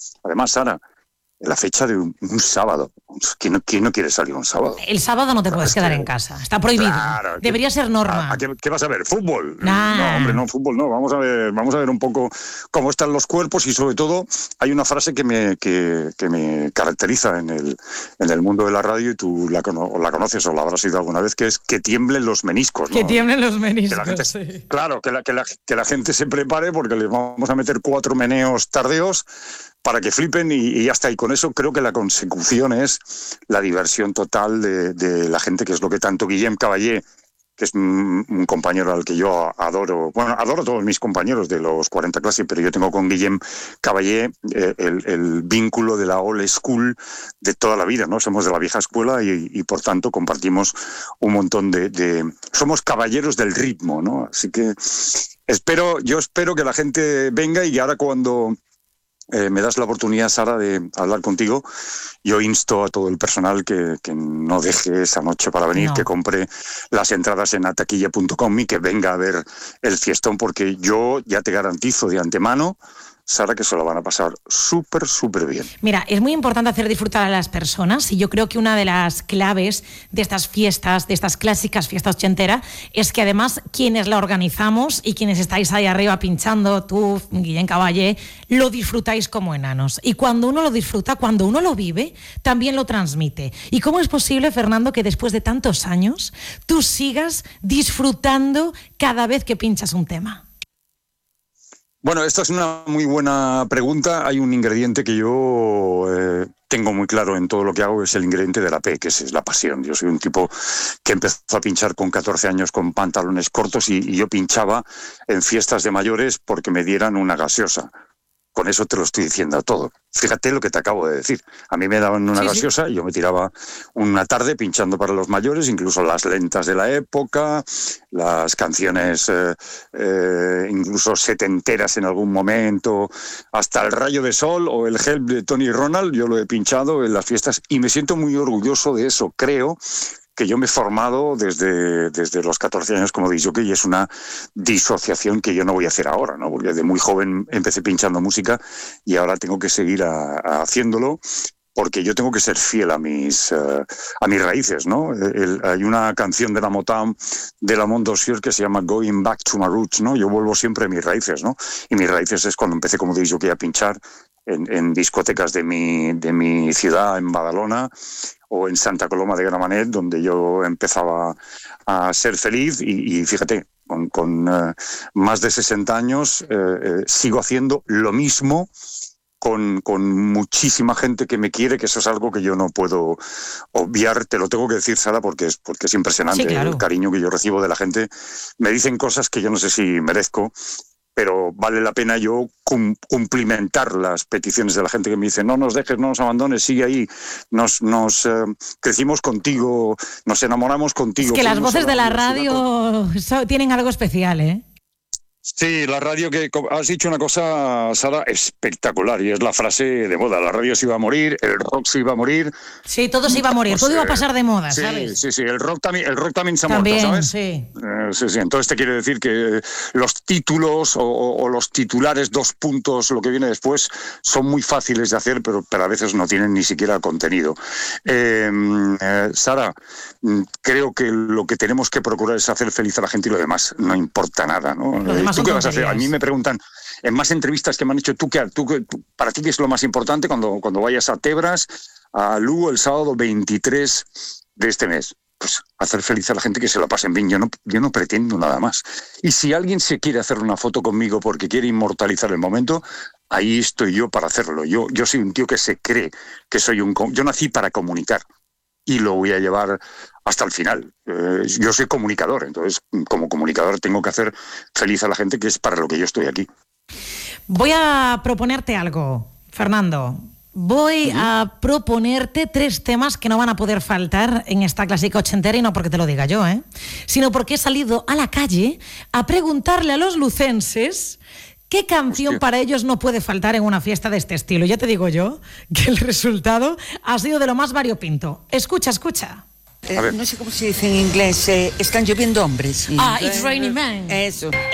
Además, Sara, la fecha de un sábado. ¿Quién no quiere salir un sábado? El sábado no te puedes quedar en casa. Está prohibido. Claro, debería ser norma. ¿Qué vas a ver? ¿Fútbol? Nah. No, hombre, no, fútbol no. Vamos a ver un poco cómo están los cuerpos y sobre todo hay una frase que me caracteriza en el mundo de la radio y tú la conoces o la habrás oído alguna vez, que es que tiemblen los meniscos, ¿no? Que tiemblen los meniscos, que la gente, sí. Claro, que la gente se prepare porque les vamos a meter 4 meneos tardeos para que flipen y ya está. Y con eso creo que la consecución es la diversión total de la gente, que es lo que tanto Guillem Caballé, que es un compañero al que yo adoro. Bueno, adoro a todos mis compañeros de los 40 Classic, pero yo tengo con Guillem Caballé el vínculo de la old school de toda la vida, ¿no? Somos de la vieja escuela y por tanto compartimos un montón somos caballeros del ritmo, ¿no? Así que yo espero que la gente venga y ahora cuando me das la oportunidad, Sara, de hablar contigo. Yo insto a todo el personal que no deje esa noche para venir, que compre las entradas en ataquilla.com y que venga a ver el fiestón, porque yo ya te garantizo de antemano, Sara, que se lo van a pasar súper, súper bien. Mira, es muy importante hacer disfrutar a las personas y yo creo que una de las claves de estas fiestas, de estas clásicas fiestas ochenteras, es que además quienes la organizamos y quienes estáis ahí arriba pinchando, tú, Guillem Caballé, lo disfrutáis como enanos. Y cuando uno lo disfruta, cuando uno lo vive, también lo transmite. ¿Y cómo es posible, Fernando, que después de tantos años tú sigas disfrutando cada vez que pinchas un tema? Bueno, esta es una muy buena pregunta. Hay un ingrediente que yo tengo muy claro en todo lo que hago, es el ingrediente de la P, que es la pasión. Yo soy un tipo que empezó a pinchar con 14 años con pantalones cortos y yo pinchaba en fiestas de mayores porque me dieran una gaseosa. Con eso te lo estoy diciendo todo. Fíjate lo que te acabo de decir. A mí me daban una gaseosa y yo me tiraba una tarde pinchando para los mayores, incluso las lentas de la época, las canciones incluso setenteras en algún momento, hasta el Rayo de Sol o el Help de Tony Ronald, yo lo he pinchado en las fiestas y me siento muy orgulloso de eso. Creo que yo me he formado desde los 14 años como disc jockey y es una disociación que yo no voy a hacer ahora, ¿no? Porque de muy joven empecé pinchando música y ahora tengo que seguir haciéndolo porque yo tengo que ser fiel a mis raíces, ¿no? Hay una canción de la Motown de la Mondosier que se llama Going Back to My Roots, ¿no? Yo vuelvo siempre a mis raíces, ¿no? Y mis raíces es cuando empecé como disc jockey a pinchar en discotecas de mi ciudad, en Badalona, o en Santa Coloma de Gramenet, donde yo empezaba a ser feliz y fíjate, con más de 60 años sigo haciendo lo mismo con muchísima gente que me quiere, que eso es algo que yo no puedo obviar. Te lo tengo que decir, Sara, porque es impresionante. Sí, claro. El cariño que yo recibo de la gente. Me dicen cosas que yo no sé si merezco, pero vale la pena yo cumplimentar las peticiones de la gente que me dice no nos dejes, no nos abandones, sigue ahí, nos crecimos contigo, nos enamoramos contigo. Es que las voces de la radio tienen algo especial, ¿eh? Sí, la radio, que has dicho una cosa, Sara, espectacular, y es la frase de moda. La radio se iba a morir, el rock se iba a morir. Sí, todo se iba a morir, todo iba a pasar de moda, sí, ¿sabes? Sí, el rock también se ha muerto, ¿sabes? Sí. Sí, entonces te quiere decir que los títulos o los titulares, 2 puntos, lo que viene después, son muy fáciles de hacer, pero a veces no tienen ni siquiera contenido. Sara, creo que lo que tenemos que procurar es hacer feliz a la gente y lo demás no importa nada, ¿no? ¿Tú qué vas a hacer? A mí me preguntan en más entrevistas que me han hecho, para ti qué es lo más importante cuando vayas a Tebras, a Lugo, el sábado 23 de este mes. Pues hacer feliz a la gente, que se lo pasen bien. Yo no pretendo nada más. Y si alguien se quiere hacer una foto conmigo porque quiere inmortalizar el momento, ahí estoy yo para hacerlo. Yo soy un tío que se cree que soy yo nací para comunicar y lo voy a llevar hasta el final. Yo soy comunicador, entonces como comunicador tengo que hacer feliz a la gente, que es para lo que yo estoy aquí. Voy a proponerte algo, Fernando. Voy a proponerte 3 temas que no van a poder faltar en esta clásica ochentera, y no porque te lo diga yo, sino porque he salido a la calle a preguntarle a los lucenses ¿qué canción para ellos no puede faltar en una fiesta de este estilo? Ya te digo yo que el resultado ha sido de lo más variopinto. Escucha. No sé cómo se dice en inglés. Están lloviendo hombres. It's Raining Men. Eso.